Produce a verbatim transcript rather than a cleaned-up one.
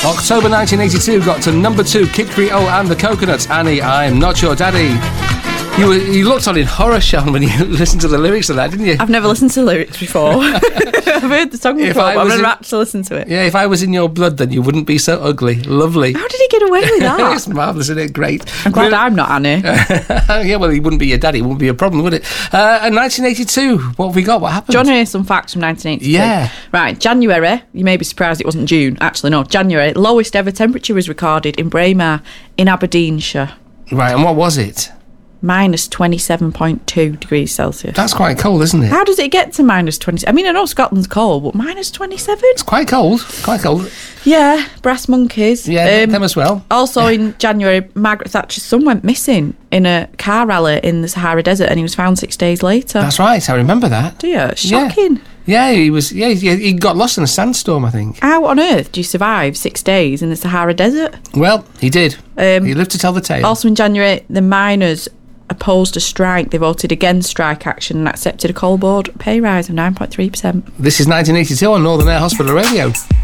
October nineteen eighty-two got to number two, Kid Creole and the Coconuts. Annie, I'm Not Your Daddy. You, were, you looked on in horror, Sean, when you listened to the lyrics of that, didn't you? I've never listened to the lyrics before. I've heard the song before, but I've never in, actually listened to it. Yeah, if I was in your blood, then you wouldn't be so ugly. Lovely. How did he get away with that? It's marvellous, isn't it? Great. I'm glad I'm not Annie. Yeah, well, he wouldn't be your daddy. It wouldn't be a problem, would it? Uh, in nineteen eighty-two, what have we got? What happened? Do you want to hear some facts from nineteen eighty-two? Yeah. Right, January, you may be surprised it wasn't June. Actually, no, January, lowest ever temperature was recorded in Braemar in Aberdeenshire. Right, and what was it? Minus twenty-seven point two degrees Celsius. That's quite cold, isn't it? How does it get to minus twenty? I mean, I know Scotland's cold, but minus twenty-seven? It's quite cold. Quite cold. Yeah, brass monkeys. Yeah, um, them as well. Also in January, Margaret Thatcher's son went missing in a car rally in the Sahara Desert, and he was found six days later. That's right. I remember that. Do you? Shocking. Yeah, yeah he was. Yeah, he got lost in a sandstorm, I think. How on earth do you survive six days in the Sahara Desert? Well, he did. Um, he lived to tell the tale. Also in January, the miners opposed a strike. They voted against strike action and accepted a coal board pay rise of nine point three percent. This is nineteen eighty-two on Northern Air Hospital Radio.